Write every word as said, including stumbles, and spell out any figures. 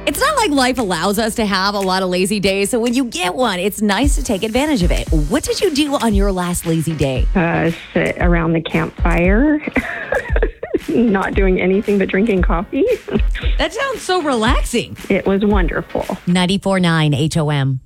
It's not like life allows us to have a lot of lazy days. So when you get one, it's nice to take advantage of it. What did you do on your last lazy day? Uh, sit around the campfire, not doing anything but drinking coffee. That sounds so relaxing. It was wonderful. ninety-four point nine H O M.